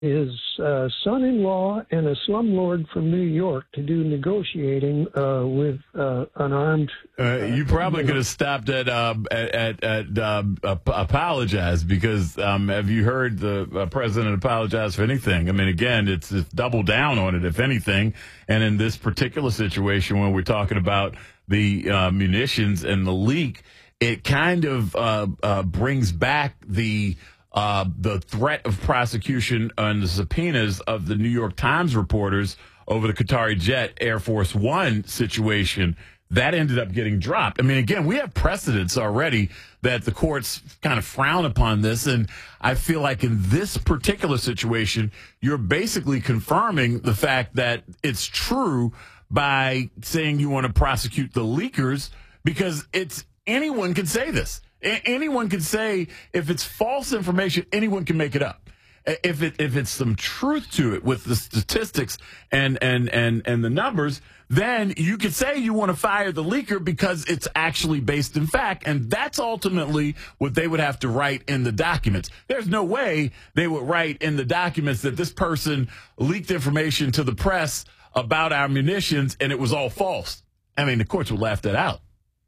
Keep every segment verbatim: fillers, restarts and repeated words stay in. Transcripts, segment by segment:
his uh, son-in-law and a slumlord from New York to do negotiating uh, with uh, an armed. Uh, you probably could have stopped at uh, at at, at uh, apologize because um, have you heard the uh, president apologize for anything? I mean, again, it's, it's double down on it, if anything. And in this particular situation, when we're talking about the uh, munitions and the leak, it kind of uh, uh, brings back the. Uh, the threat of prosecution and the subpoenas of the New York Times reporters over the Qatari jet Air Force One situation that ended up getting dropped. I mean, again, we have precedents already that the courts kind of frown upon this. And I feel like in this particular situation, you're basically confirming the fact that it's true by saying you want to prosecute the leakers because it's anyone can say this. Anyone can say if it's false information, anyone can make it up. If it if it's some truth to it with the statistics and and and and the numbers, then you could say you want to fire the leaker because it's actually based in fact, and that's ultimately what they would have to write in the documents. There's no way they would write in the documents that this person leaked information to the press about our munitions and it was all false. I mean, the courts would laugh that out.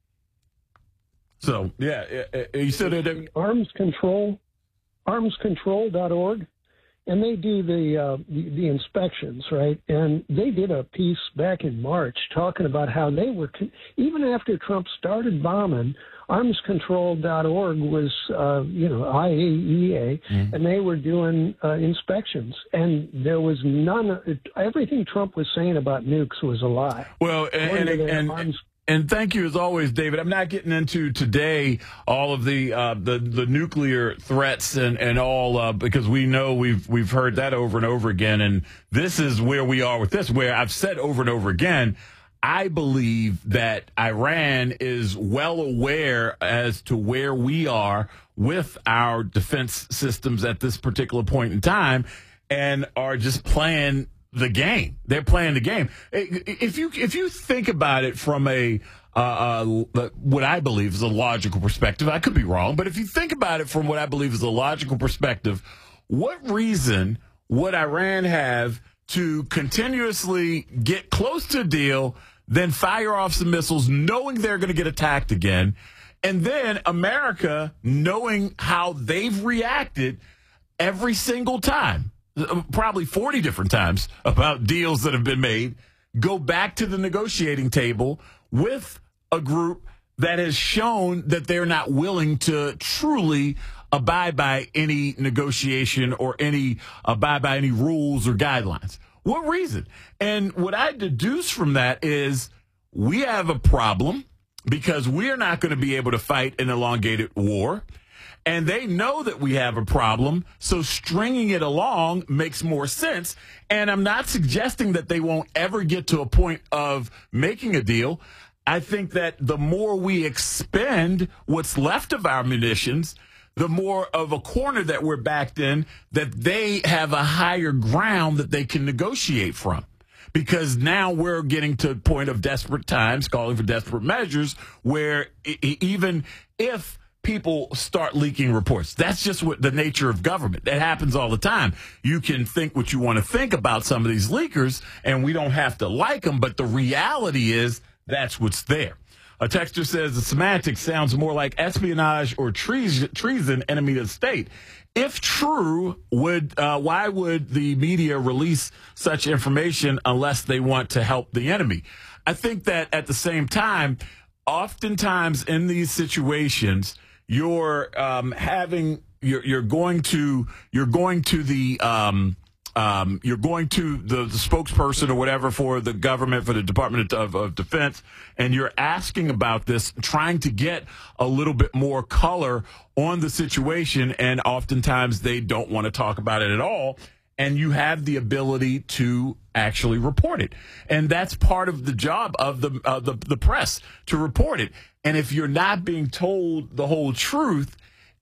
So, yeah, you said it. Arms Control, arms control dot org, and they do the, uh, the the inspections, right? And they did a piece back in March talking about how they were, con- even after Trump started bombing, arms control dot org was, uh, you know, I A E A, mm-hmm. and they were doing uh, inspections. And there was none, everything Trump was saying about nukes was a lie. Well, and, and, and, and And thank you as always, David. I'm not getting into today all of the uh, the, the nuclear threats and and all uh, because we know we've we've heard that over and over again. And this is where we are with this, where I've said over and over again, I believe that Iran is well aware as to where we are with our defense systems at this particular point in time, and are just playing the game. They're playing the game. If you if you think about it from a uh, uh, what I believe is a logical perspective, I could be wrong, but if you think about it from what I believe is a logical perspective, what reason would Iran have to continuously get close to a deal, then fire off some missiles, knowing they're going to get attacked again, and then America, knowing how they've reacted every single time, probably forty different times about deals that have been made, go back to the negotiating table with a group that has shown that they're not willing to truly abide by any negotiation or any abide by any rules or guidelines. What reason? And what I deduce from that is we have a problem because we're not going to be able to fight an elongated war. And they know that we have a problem, so stringing it along makes more sense. And I'm not suggesting that they won't ever get to a point of making a deal. I think that the more we expend what's left of our munitions, the more of a corner that we're backed in, that they have a higher ground that they can negotiate from. Because now we're getting to a point of desperate times, calling for desperate measures, where even if people start leaking reports. That's just what the nature of government. That happens all the time. You can think what you want to think about some of these leakers, and we don't have to like them, but the reality is that's what's there. A texter says the semantics sounds more like espionage or treason, treason enemy of the state. If true, would uh, why would the media release such information unless they want to help the enemy? I think that at the same time, oftentimes in these situations, you're um, having you're, you're going to you're going to the um, um, you're going to the, the spokesperson or whatever for the government, for the Department of, of Defense, and you're asking about this, trying to get a little bit more color on the situation, and oftentimes they don't want to talk about it at all. And you have the ability to actually report it. And that's part of the job of the, uh, the the press, to report it. And if you're not being told the whole truth,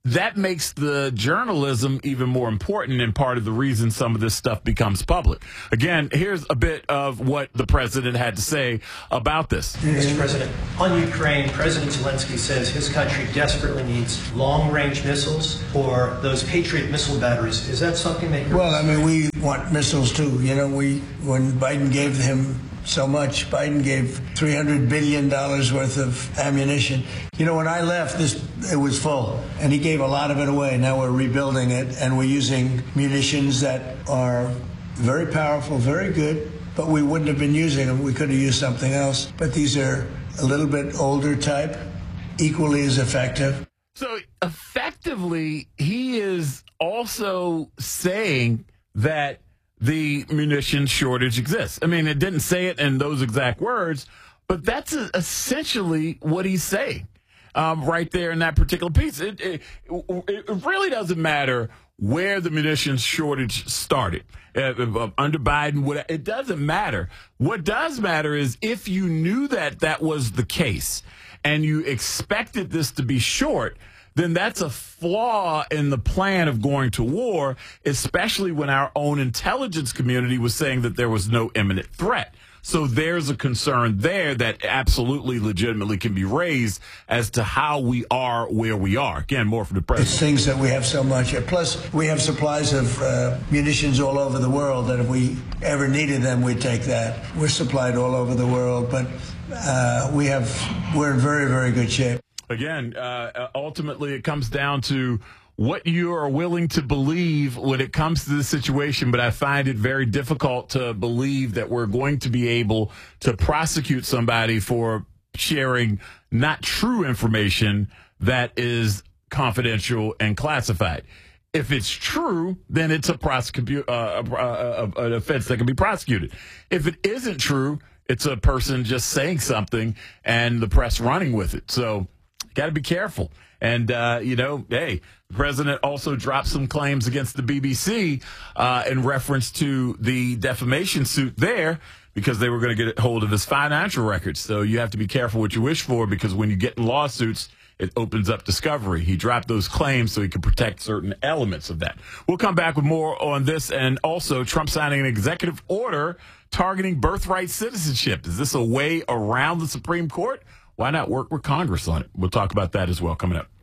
that makes the journalism even more important and part of the reason some of this stuff becomes public. Again, here's a bit of what the president had to say about this. Mister President, on Ukraine, President Zelensky says his country desperately needs long-range missiles or those Patriot missile batteries. Is that something that you're... Well, I mean, we want missiles, too. You know, we when Biden gave him so much, Biden gave three hundred billion dollars worth of ammunition. You know, when I left, this it was full, and he gave a lot of it away. Now we're rebuilding it, and we're using munitions that are very powerful, very good, but we wouldn't have been using them. We could have used something else. But these are a little bit older type, equally as effective. So effectively, he is also saying that the munitions shortage exists. I mean, it didn't say it in those exact words, but that's essentially what he's saying um, right there in that particular piece. It, it, it really doesn't matter where the munitions shortage started. Uh, under Biden, it doesn't matter. What does matter is if you knew that that was the case and you expected this to be short, then that's a flaw in the plan of going to war, especially when our own intelligence community was saying that there was no imminent threat. So there's a concern there that absolutely legitimately can be raised as to how we are where we are. Again, more for the president. It's things that we have so much. Plus, we have supplies of uh, munitions all over the world that if we ever needed them, we'd take that. We're supplied all over the world, but uh, we have, we're in very, very good shape. Again, uh, ultimately, it comes down to what you are willing to believe when it comes to this situation. But I find it very difficult to believe that we're going to be able to prosecute somebody for sharing not true information that is confidential and classified. If it's true, then it's a prosecute, uh, a, a, a, an offense that can be prosecuted. If it isn't true, it's a person just saying something and the press running with it. So got to be careful. And, uh, you know, hey, the president also dropped some claims against the B B C uh, in reference to the defamation suit there because they were going to get hold of his financial records. So you have to be careful what you wish for, because when you get in lawsuits, it opens up discovery. He dropped those claims so he can protect certain elements of that. We'll come back with more on this, and also Trump signing an executive order targeting birthright citizenship. Is this a way around the Supreme Court? Why not work with Congress on it? We'll talk about that as well coming up.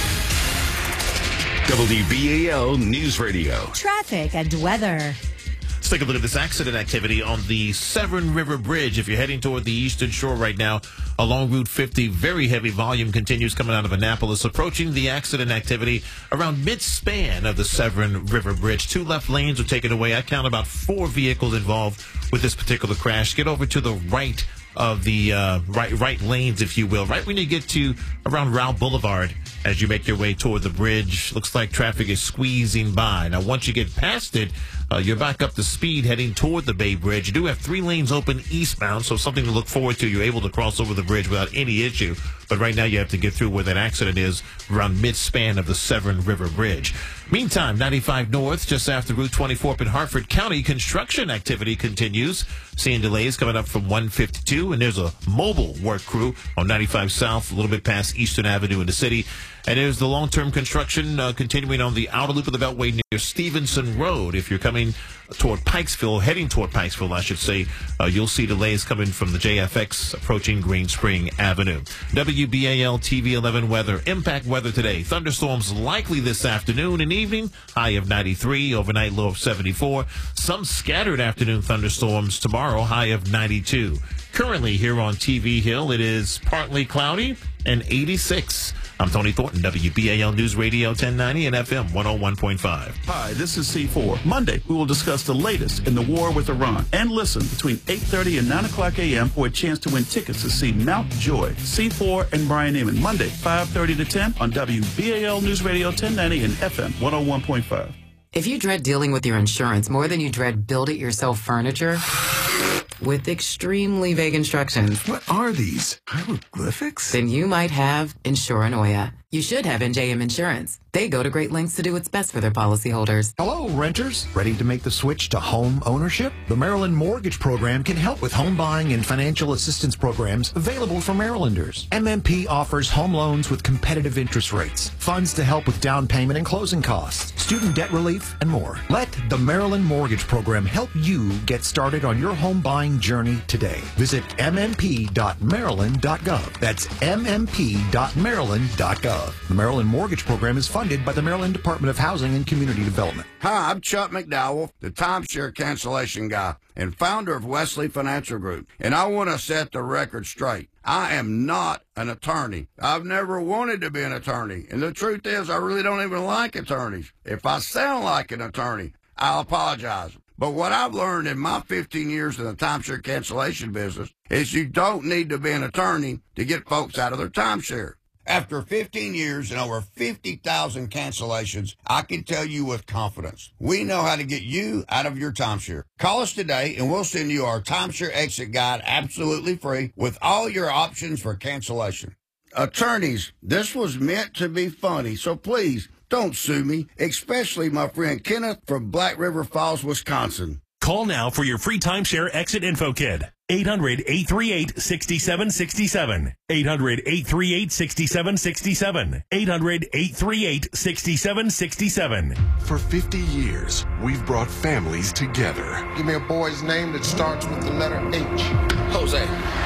W B A L News Radio. Traffic and weather. Let's take a look at this accident activity on the Severn River Bridge. If you're heading toward the Eastern Shore right now, along Route fifty, very heavy volume continues coming out of Annapolis, approaching the accident activity around mid-span of the Severn River Bridge. Two left lanes are taken away. I count about four vehicles involved with this particular crash. Get over to the right of the uh, right right lanes, if you will, right when you get to around Route Boulevard as you make your way toward the bridge. Looks like traffic is squeezing by. Now, once you get past it, uh, you're back up to speed heading toward the Bay Bridge. You do have three lanes open eastbound, so something to look forward to. You're able to cross over the bridge without any issue. But right now you have to get through where that accident is around mid-span of the Severn River Bridge. Meantime, ninety-five North, just after Route twenty-four up in Hartford County, construction activity continues. Seeing delays coming up from one fifty-two, and there's a mobile work crew on ninety-five South, a little bit past Eastern Avenue in the city. And there's the long-term construction uh, continuing on the outer loop of the Beltway near Stevenson Road. If you're coming toward Pikesville, heading toward Pikesville, I should say, uh, you'll see delays coming from the J F X approaching Green Spring Avenue. W B A L T V eleven weather. Impact weather today. Thunderstorms likely this afternoon and evening. High of ninety-three, overnight low of seventy-four. Some scattered afternoon thunderstorms tomorrow, high of ninety-two. Currently here on T V Hill, it is partly cloudy and eighty-six. I'm Tony Thornton, W B A L News Radio ten ninety and F M one oh one point five. Hi, this is C four. Monday, we will discuss the latest in the war with Iran. And listen between eight thirty and nine o'clock a.m. for a chance to win tickets to see Mount Joy, C four, and Brian Emmon. Monday, five thirty to ten on W B A L News Radio ten ninety and F M one oh one point five. If you dread dealing with your insurance more than you dread build-it-yourself furniture with extremely vague instructions, What are these? Hieroglyphics? then you might have Insuranoia. You should have N J M Insurance. They go to great lengths to do what's best for their policyholders. Hello, renters. Ready to make the switch to home ownership? The Maryland Mortgage Program can help with home buying and financial assistance programs available for Marylanders. M M P offers home loans with competitive interest rates, funds to help with down payment and closing costs, student debt relief, and more. Let the Maryland Mortgage Program help you get started on your home buying journey today. Visit m m p dot maryland dot gov. That's m m p dot maryland dot gov. The Maryland Mortgage Program is funded by the Maryland Department of Housing and Community Development. Hi, I'm Chuck McDowell, the timeshare cancellation guy and founder of Wesley Financial Group, and I want to set the record straight. I am not an attorney. I've never wanted to be an attorney, and the truth is I really don't even like attorneys. If I sound like an attorney, I'll apologize. But what I've learned in my fifteen years in the timeshare cancellation business is you don't need to be an attorney to get folks out of their timeshare. After fifteen years and over fifty thousand cancellations, I can tell you with confidence, we know how to get you out of your timeshare. Call us today and we'll send you our timeshare exit guide absolutely free with all your options for cancellation. Attorneys, this was meant to be funny, so please don't sue me, especially my friend Kenneth from Black River Falls, Wisconsin. Call now for your free timeshare exit info kit. eight hundred, eight three eight, six seven six seven. eight hundred, eight three eight, six seven six seven. eight hundred, eight three eight, six seven six seven. For fifty years, we've brought families together. Give me a boy's name that starts with the letter H. Jose.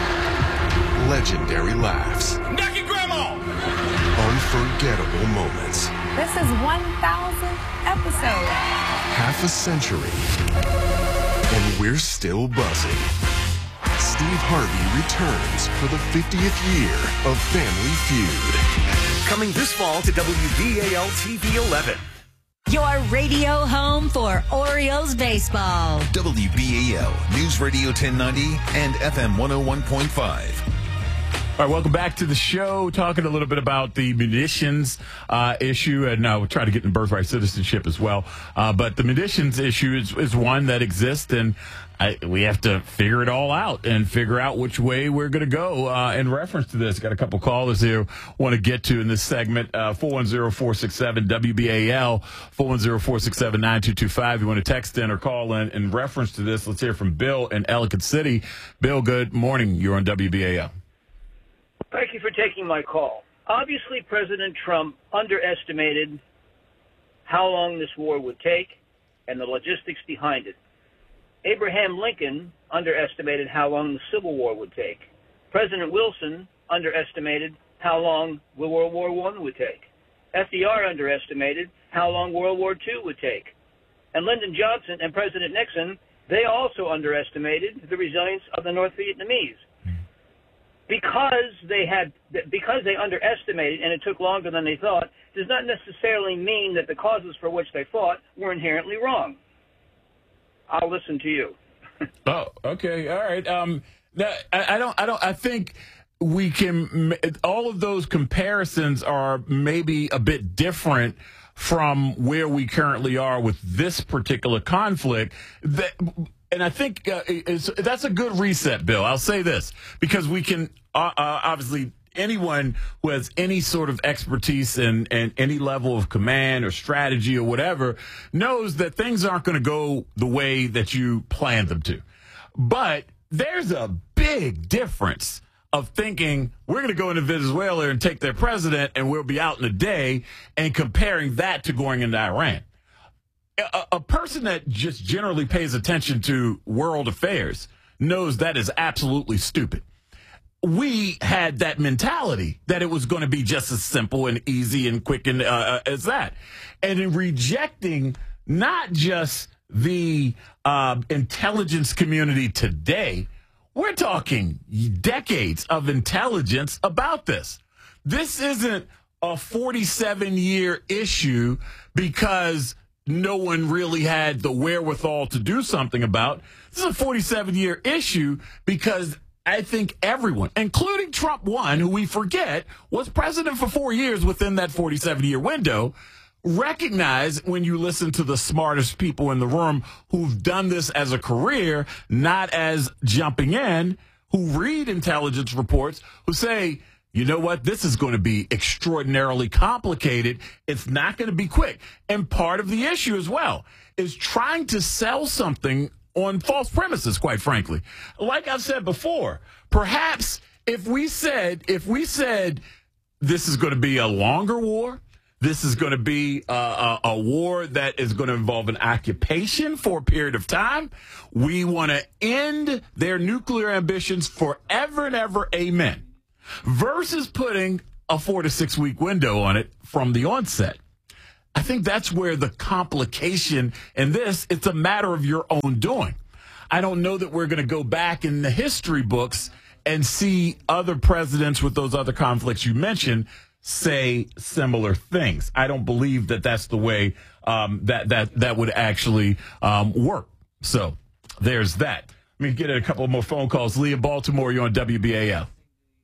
Legendary laughs. Knock your grandma! Unforgettable moments. This is one thousand episodes. Half a century. And we're still buzzing. Steve Harvey returns for the fiftieth year of Family Feud. Coming this fall to W B A L T V eleven. Your radio home for Orioles baseball. W B A L News Radio ten ninety and F M one oh one point five. All right, welcome back to the show. Talking a little bit about the munitions uh, issue, and uh, we'll try to get in birthright citizenship as well. Uh, but the munitions issue is, is one that exists, and I, we have to figure it all out and figure out which way we're going to go uh, in reference to this. Got a couple callers here want to get to in this segment. Uh, four one zero, four six seven, W B A L, four one zero, four six seven, nine two two five. You want to text in or call in in reference to this. Let's hear from Bill in Ellicott City. Bill, good morning. You're on W B A L. Thank you for taking my call. Obviously, President Trump underestimated how long this war would take and the logistics behind it. Abraham Lincoln underestimated how long the Civil War would take. President Wilson underestimated how long World War One would take. F D R underestimated how long World War Two would take. And Lyndon Johnson and President Nixon, they also underestimated the resilience of the North Vietnamese. Because they had, because they underestimated and it took longer than they thought, does not necessarily mean that the causes for which they fought were inherently wrong. I'll listen to you. Oh, okay, all right. Um, I, I don't, I don't, I think we can. All of those comparisons are maybe a bit different from where we currently are with this particular conflict. That. And I think uh, it's, that's a good reset, Bill. I'll say this, because we can uh, uh, obviously anyone who has any sort of expertise and and any level of command or strategy or whatever knows that things aren't going to go the way that you planned them to. But there's a big difference of thinking we're going to go into Venezuela and take their president and we'll be out in a day, and comparing that to going into Iran. A, a person that just generally pays attention to world affairs knows that is absolutely stupid. We had that mentality that it was going to be just as simple and easy and quick and uh, as that. And in rejecting not just the uh, intelligence community today, we're talking decades of intelligence about this. This isn't a forty-seven year issue because no one really had the wherewithal to do something about. This is a forty-seven year issue because I think everyone, including Trump one, who we forget was president for four years within that forty-seven year window, recognize when you listen to the smartest people in the room who've done this as a career, not as jumping in, who read intelligence reports, who say you know what? This is going to be extraordinarily complicated. It's not going to be quick. And part of the issue as well is trying to sell something on false premises, quite frankly. Like I've said before, perhaps if we said, if we said this is going to be a longer war, this is going to be a, a, a war that is going to involve an occupation for a period of time, we want to end their nuclear ambitions forever and ever, amen, versus putting a four to six week window on it from the onset. I think that's where the complication in this, it's a matter of your own doing. I don't know that we're going to go back in the history books and see other presidents with those other conflicts you mentioned say similar things. I don't believe that that's the way um, that, that, that would actually um, work. So there's that. Let me get a couple more phone calls. Lee in Baltimore, you're on W B A L.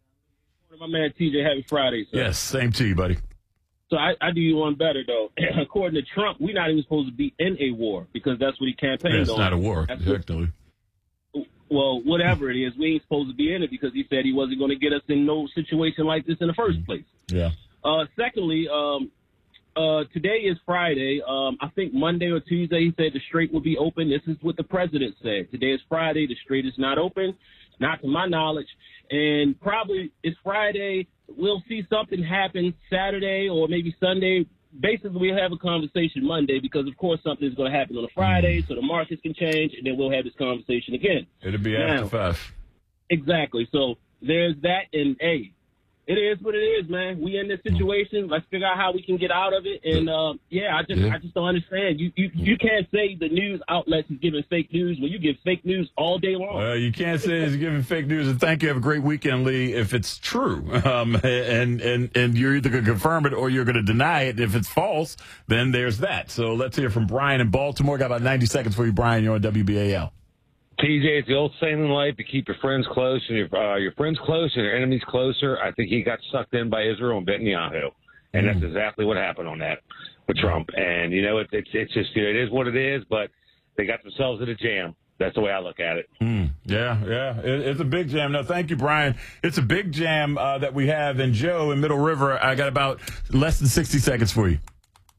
My man T J, happy Friday, sir. Yes, same to you, buddy. So I, I do you one better, though. According to Trump, we're not even supposed to be in a war because that's what he campaigned on. Yeah, it's on. Not a war, that's exactly. What, well, whatever it is, we ain't supposed to be in it because he said he wasn't going to get us in no situation like this in the first place. Yeah. Uh, secondly, um, uh, today is Friday. Um, I think Monday or Tuesday he said the Strait will be open. This is what the president said. Today is Friday. The Strait is not open, not to my knowledge. And probably it's Friday. We'll see something happen Saturday or maybe Sunday. Basically, we'll have a conversation Monday because, of course, something is going to happen on a Friday, so the markets can change, and then we'll have this conversation again. It'll be now, after five. Exactly. So there's that, and, hey, it is what it is, man. We in this situation. Let's figure out how we can get out of it. And uh, yeah, I just yeah. I just don't understand. You you you can't say the news outlets is giving fake news when you give fake news all day long. Uh, you can't say it's giving fake news. And thank you. Have a great weekend, Lee. If it's true, um, and and and you're either going to confirm it or you're going to deny it. If it's false, then there's that. So let's hear from Brian in Baltimore. Got about ninety seconds for you, Brian. You're on W B A L. T J, it's the old saying in life: you keep your friends close, and your uh, your friends close, and your enemies closer. I think he got sucked in by Israel and Netanyahu, and mm. that's exactly what happened on that with Trump. And you know, it's it's it's just you know, it is what it is. But they got themselves in a jam. That's the way I look at it. Mm. Yeah, yeah, it, it's a big jam. No, thank you, Brian. It's a big jam uh, that we have. And Joe in Middle River, I got about less than sixty seconds for you.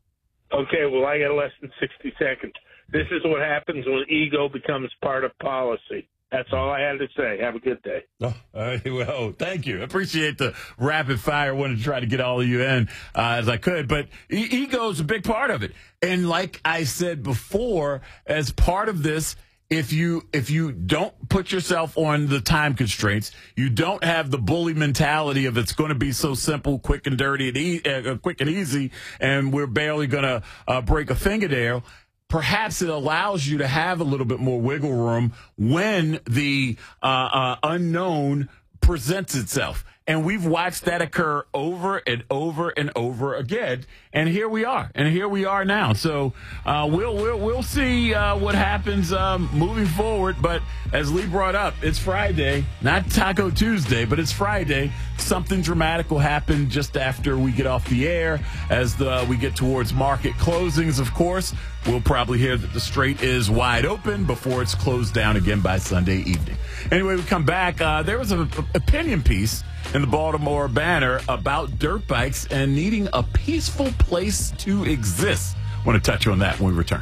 Okay, well, I got less than sixty seconds. This is what happens when ego becomes part of policy. That's all I had to say. Have a good day. Oh, all right, well, thank you. Appreciate the rapid fire. Wanted to try to get all of you in uh, as I could, but e- ego is a big part of it. And like I said before, as part of this, if you if you don't put yourself on the time constraints, you don't have the bully mentality of it's going to be so simple, quick and dirty, and e- uh, quick and easy, and we're barely going to uh, break a fingernail. Perhaps it allows you to have a little bit more wiggle room when the uh, uh, unknown presents itself. And we've watched that occur over and over and over again. And here we are. And here we are now. So uh, we'll, we'll we'll see uh, what happens um, moving forward. But as Lee brought up, it's Friday, not Taco Tuesday, but it's Friday. Something dramatic will happen just after we get off the air. As the, we get towards market closings, of course, we'll probably hear that the Strait is wide open before it's closed down again by Sunday evening. Anyway, we come back. Uh, there was an opinion piece in the Baltimore Banner about dirt bikes and needing a peaceful place to exist. I want to touch on that when we return.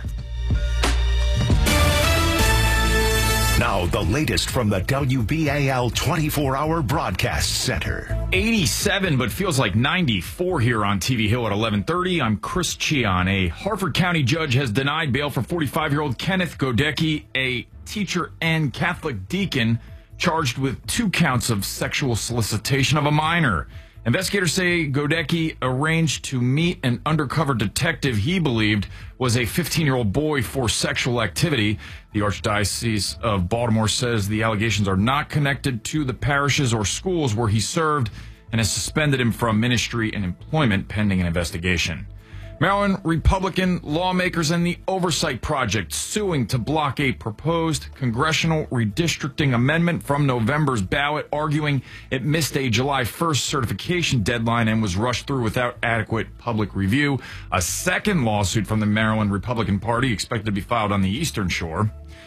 Now, the latest from the W B A L twenty-four hour Broadcast Center. eighty-seven, but feels like ninety-four here on T V Hill at eleven thirty. I'm Chris Cheon. A Harford County judge has denied bail for forty-five-year-old Kenneth Godecki, a teacher and Catholic deacon, charged with two counts of sexual solicitation of a minor. Investigators say Godecki arranged to meet an undercover detective he believed was a fifteen-year-old boy for sexual activity. The Archdiocese of Baltimore says the allegations are not connected to the parishes or schools where he served and has suspended him from ministry and employment pending an investigation. Maryland Republican lawmakers and the Oversight Project suing to block a proposed congressional redistricting amendment from November's ballot, arguing it missed a July first certification deadline and was rushed through without adequate public review. A second lawsuit from the Maryland Republican Party expected to be filed on the Eastern Shore.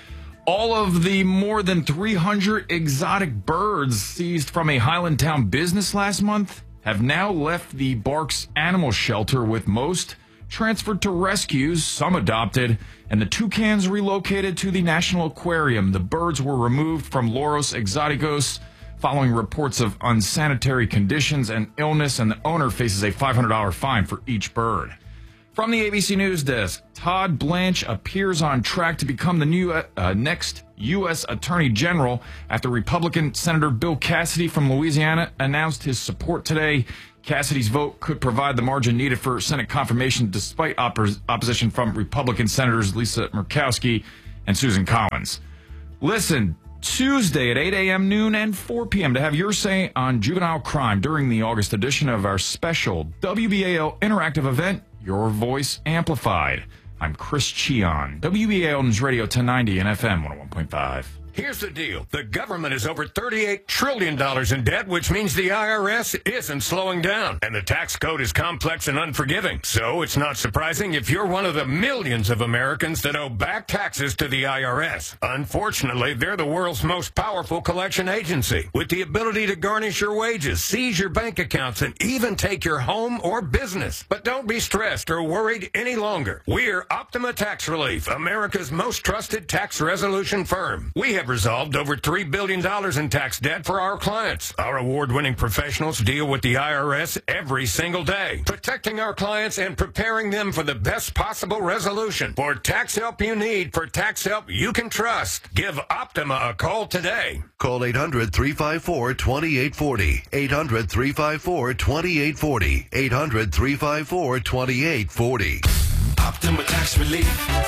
All of the more than three hundred exotic birds seized from a Highlandtown business last month have now left the Barks Animal Shelter, with most transferred to rescues, some adopted, and the toucans relocated to the National Aquarium. The birds were removed from Loros Exoticos following reports of unsanitary conditions and illness, and the owner faces a five hundred dollars fine for each bird. From the A B C News Desk, Todd Blanche appears on track to become the new uh, next U S Attorney General after Republican Senator Bill Cassidy from Louisiana announced his support today. Cassidy's vote could provide the margin needed for Senate confirmation, despite oppos- opposition from Republican Senators Lisa Murkowski and Susan Collins. Listen Tuesday at eight a.m., noon, and four p.m. to have your say on juvenile crime during the August edition of our special W B A L interactive event, Your Voice Amplified. I'm Chris Cheon, W B A L News Radio ten ninety and F M one oh one point five. Here's the deal. The government is over thirty-eight trillion dollars in debt, which means the I R S isn't slowing down. And the tax code is complex and unforgiving. So it's not surprising if you're one of the millions of Americans that owe back taxes to the I R S. Unfortunately, they're the world's most powerful collection agency, with the ability to garnish your wages, seize your bank accounts, and even take your home or business. But don't be stressed or worried any longer. We're Optima Tax Relief, America's most trusted tax resolution firm. We have resolved over three billion dollars in tax debt for our clients. Our award-winning professionals deal with the I R S every single day, protecting our clients and preparing them for the best possible resolution. For tax help you need, for tax help you can trust, give Optima a call today. Call eight hundred, three five four, two eight four zero. eight hundred, three five four, two eight four zero. eight hundred, three five four, two eight four zero. Optima Tax Relief.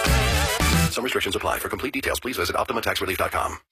Some restrictions apply. For complete details, please visit optima tax relief dot com.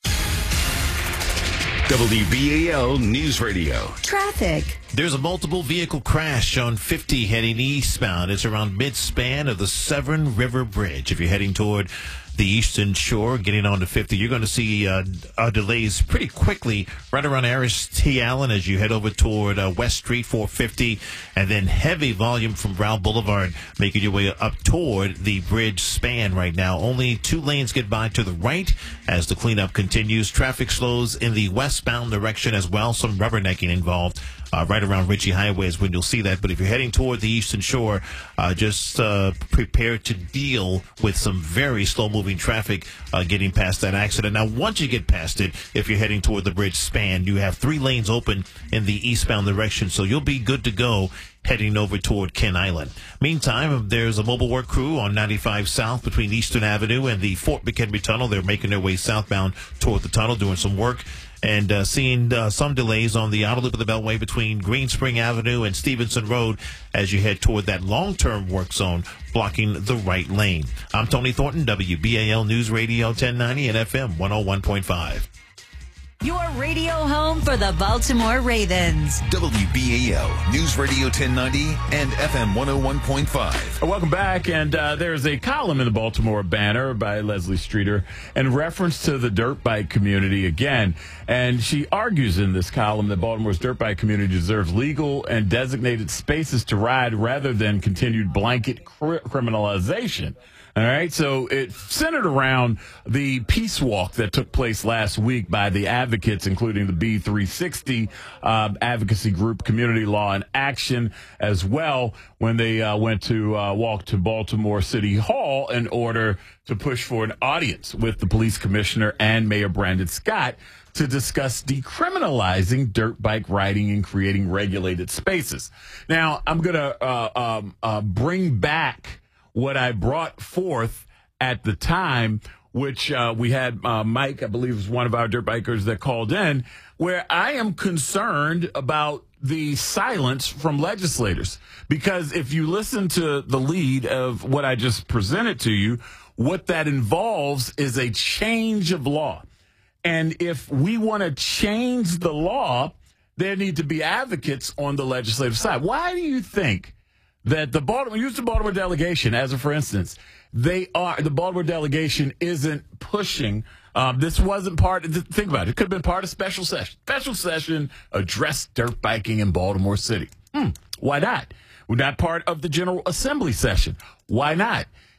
W B A L News Radio. Traffic. There's a multiple vehicle crash on fifty heading eastbound. It's around mid-span of the Severn River Bridge. If you're heading toward the Eastern Shore, getting on to fifty, you're going to see uh, uh, delays pretty quickly right around Aris T. Allen as you head over toward uh, West Street four fifty, and then heavy volume from Brown Boulevard making your way up toward the bridge span right now. Only two lanes get by to the right as the cleanup continues. Traffic slows in the westbound direction as well. Some rubbernecking involved uh, right around Ritchie Highway is when you'll see that. But if you're heading toward the Eastern Shore, uh, just uh, prepare to deal with some very slow-moving traffic uh, getting past that accident. Now, once you get past it, if you're heading toward the bridge span, you have three lanes open in the eastbound direction, so you'll be good to go heading over toward Ken Island. Meantime, there's a mobile work crew on ninety-five South between Eastern Avenue and the Fort McHenry Tunnel. They're making their way southbound toward the tunnel, doing some work, and uh, seeing uh, some delays on the outer loop of the Beltway between Green Spring Avenue and Stevenson Road as you head toward that long-term work zone, blocking the right lane. I'm Tony Thornton, W B A L News Radio ten ninety and F M one oh one point five. Your radio home for the Baltimore Ravens. W B A L News Radio ten ninety and F M one oh one point five. Welcome back, and uh, there's a column in the Baltimore Banner by Leslie Streeter in reference to the dirt bike community again, and she argues in this column that Baltimore's dirt bike community deserves legal and designated spaces to ride rather than continued blanket cri- criminalization. All right, so it centered around the peace walk that took place last week by the advocates, including the B three sixty uh, advocacy group, Community Law in Action, as well, when they uh, went to uh, walk to Baltimore City Hall in order to push for an audience with the police commissioner and Mayor Brandon Scott to discuss decriminalizing dirt bike riding and creating regulated spaces. Now, I'm going to uh, um, uh, bring back what I brought forth at the time, which uh, we had uh, Mike, I believe, was one of our dirt bikers that called in, where I am concerned about the silence from legislators. Because if you listen to the lead of what I just presented to you, what that involves is a change of law. And if we want to change the law, there need to be advocates on the legislative side. Why do you think that the Baltimore, use the Baltimore delegation as a for instance, they are, the Baltimore delegation isn't pushing, um, this wasn't part of, think about it, it could have been part of special session. Special session addressed dirt biking in Baltimore City. Hmm, why not? We're not part of the General Assembly session. Why not?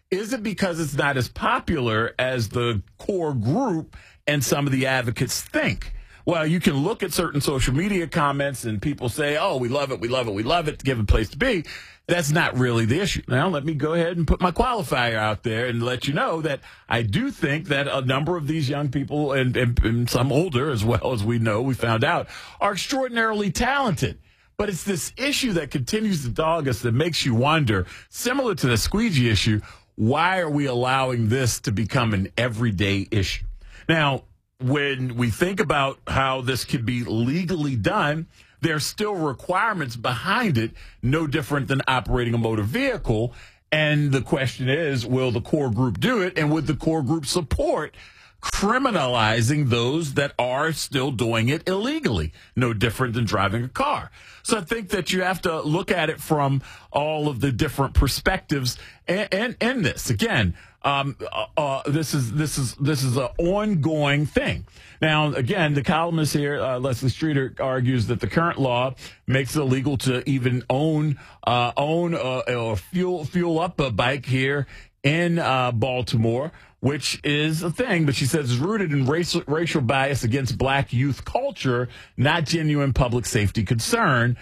Is it because it's not as popular as the core group and some of the advocates think? Well, you can look at certain social media comments and people say, oh, we love it, we love it, we love it, give it a place to be. That's not really the issue. Now, let me go ahead and put my qualifier out there and let you know that I do think that a number of these young people, and, and, and some older as well, as we know, we found out, are extraordinarily talented. But it's this issue that continues to dog us that makes you wonder, similar to the squeegee issue, why are we allowing this to become an everyday issue? Now, when we think about how this could be legally done, there's still requirements behind it, no different than operating a motor vehicle. And the question is, will the core group do it? And would the core group support criminalizing those that are still doing it illegally? No different than driving a car. So I think that you have to look at it from all of the different perspectives and, and, and this. Again, um, uh, this is this is this is an ongoing thing. Now, again, the columnist here, uh, Leslie Streeter, argues that the current law makes it illegal to even own uh, own uh, or fuel fuel up a bike here in uh, Baltimore, which is a thing, but she says it's rooted in racial, racial bias against black youth culture, not genuine public safety concern,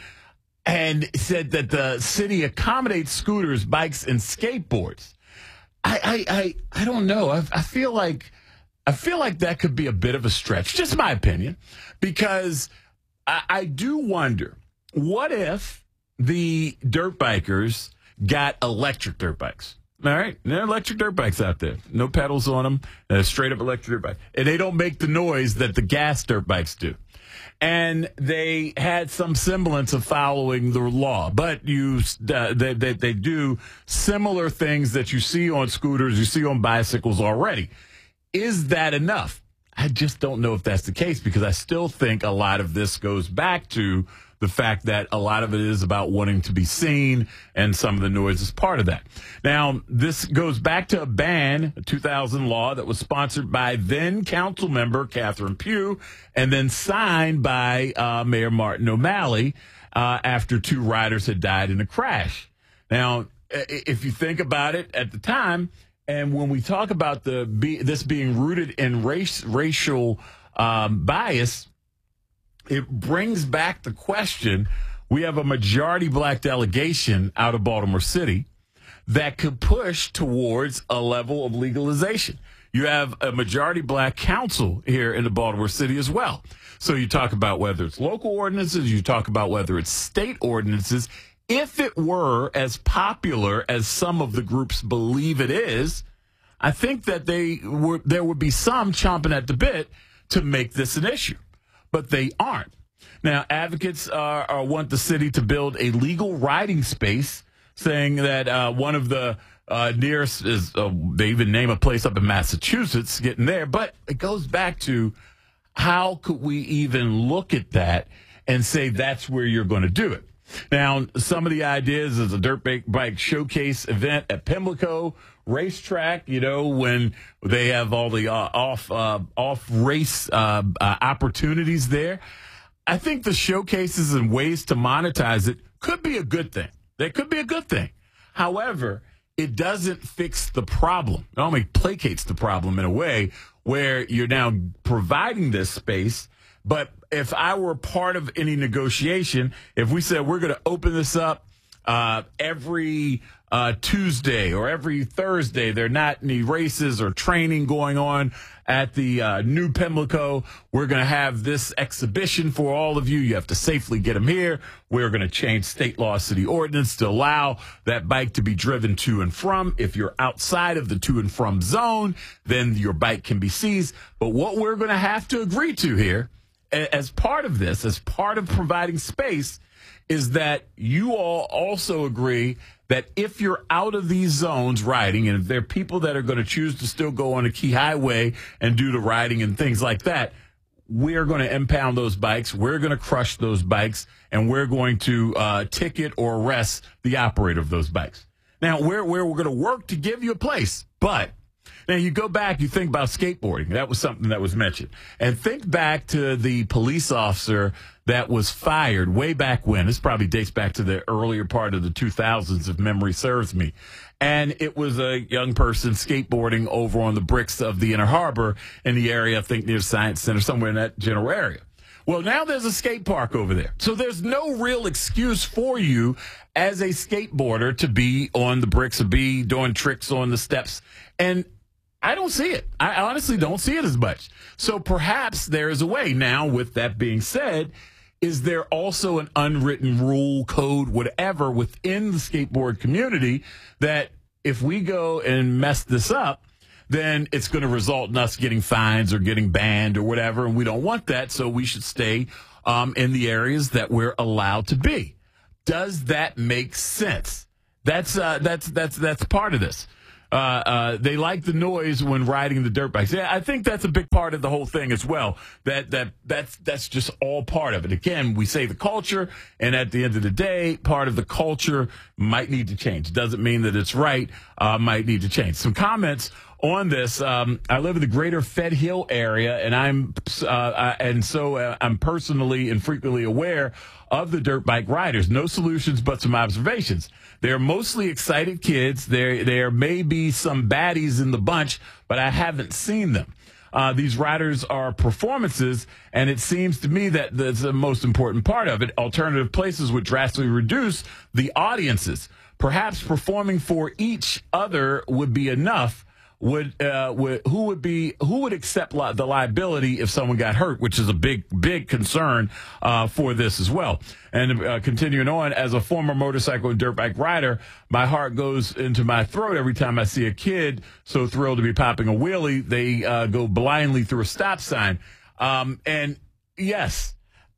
and said that the city accommodates scooters, bikes, and skateboards. I, I, I, I don't know. I, I feel like I feel like that could be a bit of a stretch, just my opinion, because I, I do wonder, what if the dirt bikers got electric dirt bikes? All right, there are electric dirt bikes out there. No pedals on them. Uh, straight up electric dirt bike. And they don't make the noise that the gas dirt bikes do. And they had some semblance of following the law. But you, uh, they, they, they do similar things that you see on scooters, you see on bicycles already. Is that enough? I just don't know if that's the case, because I still think a lot of this goes back to the fact that a lot of it is about wanting to be seen, and some of the noise is part of that. Now, this goes back to a ban, a two thousand law that was sponsored by then council member Catherine Pugh and then signed by uh, Mayor Martin O'Malley uh, after two riders had died in a crash. Now, if you think about it at the time, and when we talk about the be, this being rooted in race, racial um, bias, it brings back the question. We have a majority black delegation out of Baltimore City that could push towards a level of legalization. You have a majority black council here in the Baltimore City as well. So you talk about whether it's local ordinances, you talk about whether it's state ordinances. If it were as popular as some of the groups believe it is, I think that they were, there would be some chomping at the bit to make this an issue. But they aren't. Now, advocates are, are want the city to build a legal riding space, saying that uh, one of the uh, nearest is, uh, they even name a place up in Massachusetts, getting there. But it goes back to, how could we even look at that and say that's where you're going to do it? Now, some of the ideas is a dirt bike showcase event at Pimlico Racetrack, you know, when they have all the uh, off uh, off race uh, uh, opportunities there. I think the showcases and ways to monetize it could be a good thing. That could be a good thing. However, it doesn't fix the problem. It only placates the problem in a way where you're now providing this space. But if I were part of any negotiation, if we said we're going to open this up uh, every uh, Tuesday or every Thursday, there are not any races or training going on at the uh, new Pimlico. We're going to have this exhibition for all of you. You have to safely get them here. We're going to change state law, city ordinance to allow that bike to be driven to and from. If you're outside of the to and from zone, then your bike can be seized. But what we're going to have to agree to here, as part of this, as part of providing space, is that you all also agree that if you're out of these zones riding, and if there are people that are going to choose to still go on a key highway and do the riding and things like that, we're going to impound those bikes, we're going to crush those bikes, and we're going to uh, ticket or arrest the operator of those bikes. Now, where, where we're going to work to give you a place, but now, you go back, you think about skateboarding. That was something that was mentioned. And think back to the police officer that was fired way back when. This probably dates back to the earlier part of the two thousands, if memory serves me. and it was a young person skateboarding over on the bricks of the Inner Harbor in the area, I think near Science Center, somewhere in that general area. Well, now there's a skate park over there. So there's no real excuse for you as a skateboarder to be on the bricks or be doing tricks on the steps. And I don't see it. I honestly don't see it as much. So perhaps there is a way. Now, with that being said, is there also an unwritten rule, code, whatever within the skateboard community that if we go and mess this up, then it's going to result in us getting fines or getting banned or whatever, and we don't want that, so we should stay um, in the areas that we're allowed to be. Does that make sense? That's uh, that's that's that's part of this. Uh, uh, they like the noise when riding the dirt bikes. Yeah, I think that's a big part of the whole thing as well. That that that's that's just all part of it. Again, we say the culture, and at the end of the day, part of the culture might need to change. Doesn't mean that it's right. Uh, might need to change. Some comments on this. Um, I live in the greater Fed Hill area, and I'm uh, I, and so uh, I'm personally and frequently aware of the dirt bike riders. No solutions, but some observations. They're mostly excited kids. There, there may be some baddies in the bunch, but I haven't seen them. Uh, these riders are performances, and it seems to me that that's the most important part of it. Alternative places would drastically reduce the audiences. Perhaps performing for each other would be enough. Would uh would who would be who would accept li- the liability if someone got hurt, which is a big big concern uh for this as well. And uh, continuing on, as a former motorcycle and dirt bike rider, my heart goes into my throat every time I see a kid so thrilled to be popping a wheelie. They uh, go blindly through a stop sign. Um, and yes,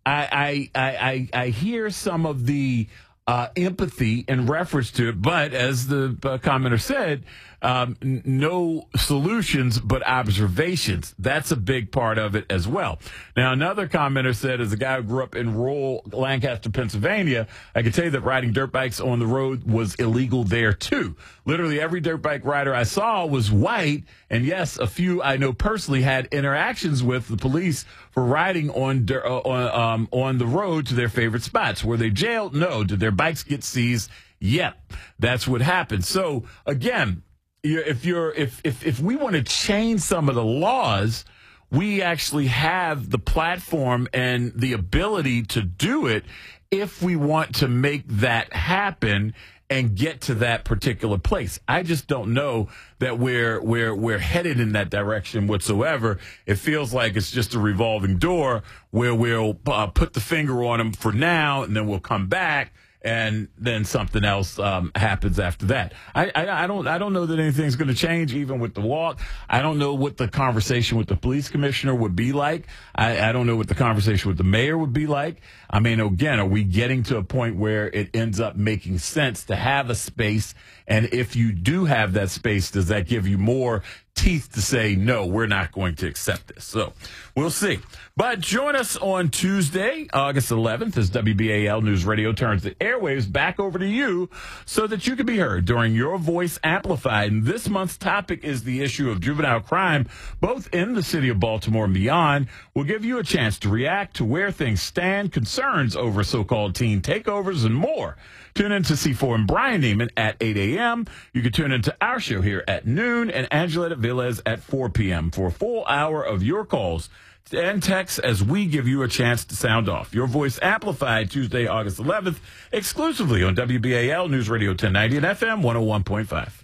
I I I I hear some of the uh, empathy in reference to it, but as the uh, commenter said. Um, n- no solutions, but observations. That's a big part of it as well. Now, another commenter said, as a guy who grew up in rural Lancaster, Pennsylvania, I can tell you that riding dirt bikes on the road was illegal there, too. Literally every dirt bike rider I saw was white, and yes, a few I know personally had interactions with the police for riding on dir- uh, on, um, on the road to their favorite spots. Were they jailed? No. Did their bikes get seized? Yep. That's what happened. So, again, If you're if, if if we want to change some of the laws, we actually have the platform and the ability to do it if we want to make that happen and get to that particular place. I just don't know that we're we're we're headed in that direction whatsoever. It feels like it's just a revolving door where we'll uh, put the finger on them for now, and then we'll come back. And then something else um, happens after that. I, I, I don't I don't know that anything's going to change, even with the walk. I don't know what the conversation with the police commissioner would be like. I, I don't know what the conversation with the mayor would be like. I mean, again, are we getting to a point where it ends up making sense to have a space? And if you do have that space, does that give you more teeth to say, no, we're not going to accept this? So we'll see. But join us on Tuesday, August eleventh, as W B A L News Radio turns the airwaves back over to you so that you can be heard during Your Voice Amplified. And this month's topic is the issue of juvenile crime, both in the city of Baltimore and beyond. We'll give you a chance to react to where things stand, concerns over so-called teen takeovers, and more. Tune in to C four and Brian Neiman at eight a.m. You can tune into our show here at noon and Angeletta Villas at four p.m. for a full hour of your calls and texts as we give you a chance to sound off. Your Voice Amplified Tuesday, August eleventh, exclusively on W B A L News Radio ten ninety and F M one oh one point five.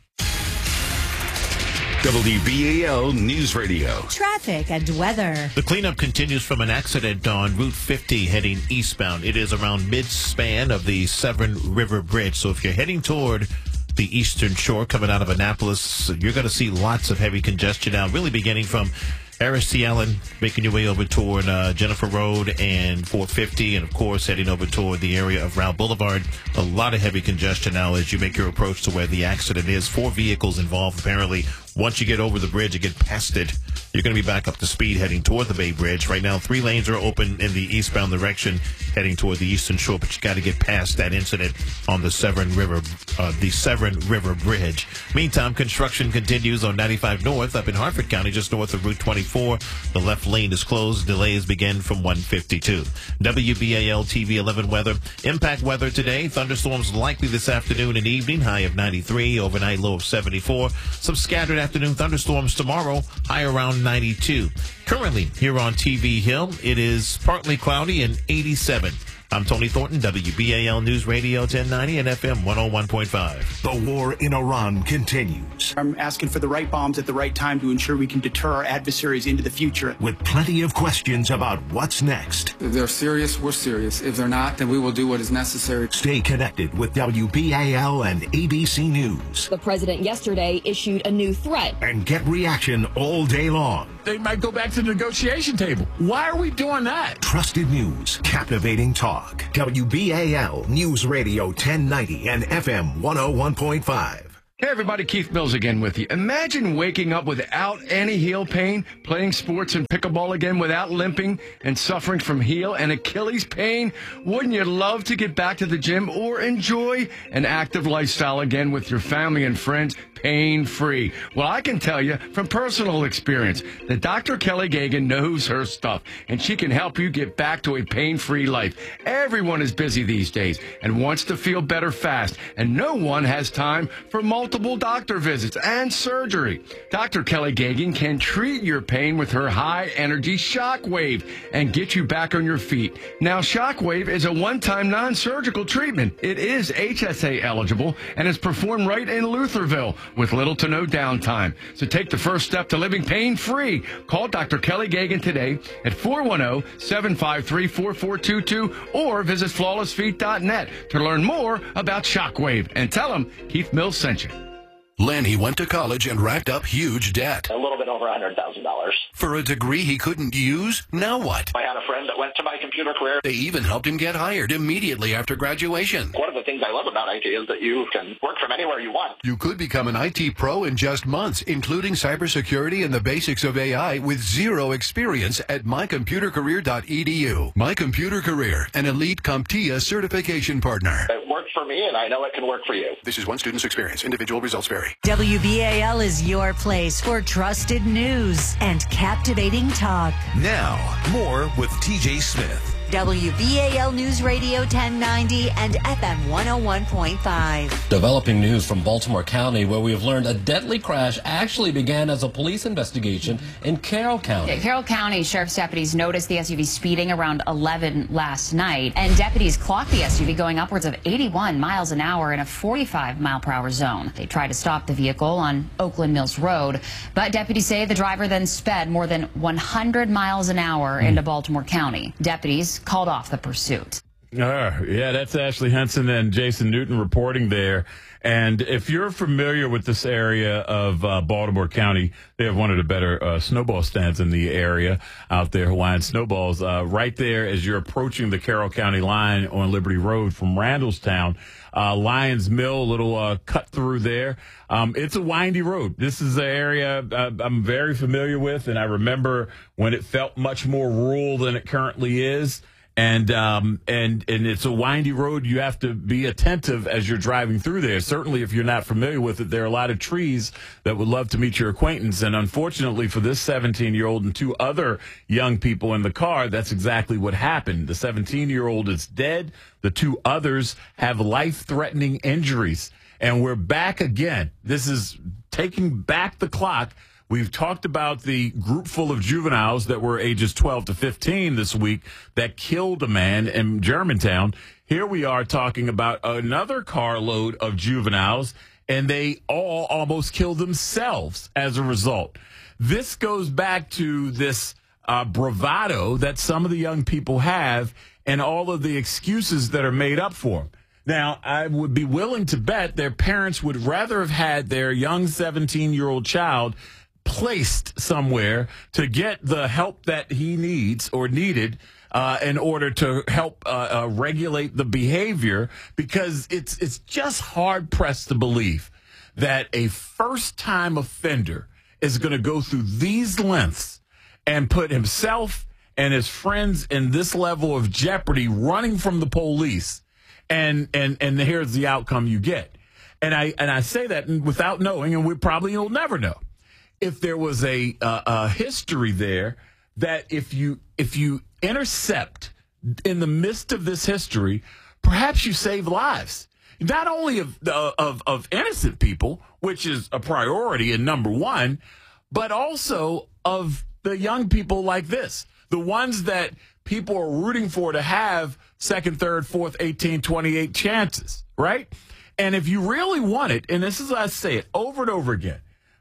W B A L News Radio. Traffic and weather. The cleanup continues from an accident on Route fifty heading eastbound. It is around mid-span of the Severn River Bridge. So if you're heading toward the eastern shore coming out of Annapolis, you're going to see lots of heavy congestion now, really beginning from Harris T. Allen, making your way over toward uh, Jennifer Road and four fifty, and of course heading over toward the area of Round Boulevard. A lot of heavy congestion now as you make your approach to where the accident is. Four vehicles involved apparently. Once you get over the bridge and get past it, you're going to be back up to speed heading toward the Bay Bridge. Right now, three lanes are open in the eastbound direction heading toward the Eastern Shore, but you got to get past that incident on the Severn River, uh, the Severn River Bridge. Meantime, construction continues on ninety-five North up in Harford County, just north of Route twenty-four. The left lane is closed. Delays begin from one fifty-two. W B A L T V eleven weather. Impact weather today. Thunderstorms likely this afternoon and evening. High of ninety-three. Overnight low of seventy-four. Some scattered afternoon thunderstorms tomorrow. High around ninety-two. Currently here on T V Hill, it is partly cloudy and eighty-seven. I'm Tony Thornton, W B A L News Radio ten ninety and F M one oh one point five. The war in Iran continues. I'm asking for the right bombs at the right time to ensure we can deter our adversaries into the future. With plenty of questions about what's next. If they're serious, we're serious. If they're not, then we will do what is necessary. Stay connected with W B A L and A B C News. The president yesterday issued a new threat. And get reaction all day long. They might go back to the negotiation table. Why are we doing that? Trusted news, captivating talk. W B A L News Radio ten ninety and F M one oh one point five. Hey everybody, Keith Mills again with you. Imagine waking up without any heel pain, playing sports and pickleball again without limping and suffering from heel and Achilles pain. Wouldn't you love to get back to the gym or enjoy an active lifestyle again with your family and friends pain-free? Well, I can tell you from personal experience that Doctor Kelly Gagan knows her stuff, and she can help you get back to a pain-free life. Everyone is busy these days and wants to feel better fast, and no one has time for multiple Multiple doctor visits and surgery. Doctor Kelly Gagan can treat your pain with her high-energy Shockwave and get you back on your feet. Now, Shockwave is a one-time non-surgical treatment. It is H S A eligible and is performed right in Lutherville with little to no downtime. So take the first step to living pain-free. Call Doctor Kelly Gagan today at four one zero, seven five three, four four two two or visit flawless feet dot net to learn more about Shockwave and tell them Keith Mills sent you. Lenny went to college and racked up huge debt. A little bit over one hundred thousand dollars. For a degree he couldn't use? Now what? I had a friend that went to my computer career. They even helped him get hired immediately after graduation. One of the things I love about I T is that you can work from anywhere you want. You could become an I T pro in just months, including cybersecurity and the basics of A I with zero experience at my computer career dot e d u. My Computer Career, an elite CompTIA certification partner. It worked for me, and I know it can work for you. This is one student's experience. Individual results vary. W B A L is your place for trusted news and captivating talk. Now, more with T J Smith. W B A L News Radio ten ninety and F M one oh one point five. Developing news from Baltimore County, where we have learned a deadly crash actually began as a police investigation in Carroll County. Yeah, Carroll County Sheriff's deputies noticed the S U V speeding around eleven last night, and deputies clocked the S U V going upwards of eighty-one miles an hour in a forty-five mile per hour zone. They tried to stop the vehicle on Oakland Mills Road, but deputies say the driver then sped more than one hundred miles an hour mm. into Baltimore County. Deputies called off the pursuit. Uh, yeah, that's Ashley Henson and Jason Newton reporting there. And if you're familiar with this area of uh, Baltimore County, they have one of the better uh, snowball stands in the area out there, Hawaiian Snowballs. Uh, right there as you're approaching the Carroll County line on Liberty Road from Randallstown, uh, Lyons Mill, a little uh, cut through there. Um, it's a windy road. This is an area uh, I'm very familiar with, and I remember when it felt much more rural than it currently is. And, um, and, and it's a windy road. You have to be attentive as you're driving through there. Certainly, if you're not familiar with it, there are a lot of trees that would love to meet your acquaintance. And unfortunately for this seventeen year old and two other young people in the car, that's exactly what happened. The seventeen year old is dead. The two others have life threatening injuries. And we're back again. This is taking back the clock. We've talked about the group full of juveniles that were ages twelve to fifteen this week that killed a man in Germantown. Here we are talking about another carload of juveniles, and they all almost killed themselves as a result. This goes back to this uh, bravado that some of the young people have and all of the excuses that are made up for them. Now, I would be willing to bet their parents would rather have had their young seventeen-year-old child placed somewhere to get the help that he needs or needed uh, in order to help uh, uh, regulate the behavior, because it's it's just hard-pressed to believe that a first-time offender is going to go through these lengths and put himself and his friends in this level of jeopardy running from the police, and and and here's the outcome you get. And I and I say that without knowing, and we probably will never know, if there was a, uh, a history there that if you if you intercept in the midst of this history, perhaps you save lives, not only of of of innocent people, which is a priority and number one, but also of the young people like this, the ones that people are rooting for to have second, third, fourth, eighteen, twenty-eight chances, right? And if you really want it, and this is, I say it over and over again,